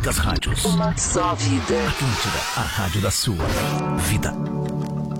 das rádios. Só vida. Atlântida, a rádio da sua vida.